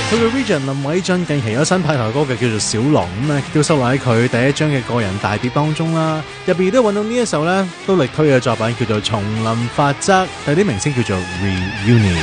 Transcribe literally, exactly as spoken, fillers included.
佢嘅 Regent 林偉俊近期有新派台歌嘅叫做《小狼》咁啊，都收錄喺佢第一張嘅個人大碟當中啦。入邊都揾到呢一首咧都力推嘅作品叫做《叢林法則》，第啲名稱叫做《Reunion》。